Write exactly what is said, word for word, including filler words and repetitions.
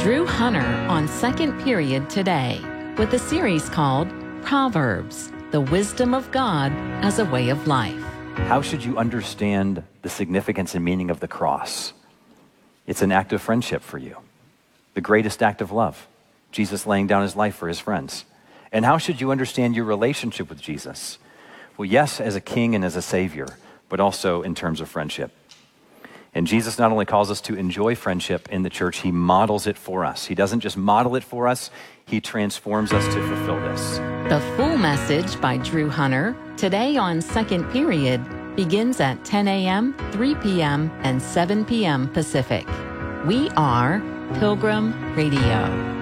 Drew Hunter on Second Period today with a series called Proverbs, the Wisdom of God as a Way of Life. How should you understand the significance and meaning of the cross? It's an act of friendship for you, the greatest act of love, Jesus laying down his life for his friends. And how should you understand your relationship with Jesus? Well, yes, as a king and as a savior, but also in terms of friendship. And Jesus not only calls us to enjoy friendship in the church, he models it for us. He doesn't just model it for us, he transforms us to fulfill this. The full message by Drew Hunter, today on Second Period, begins at ten a.m., three p.m., and seven p.m. Pacific. We are Pilgrim Radio.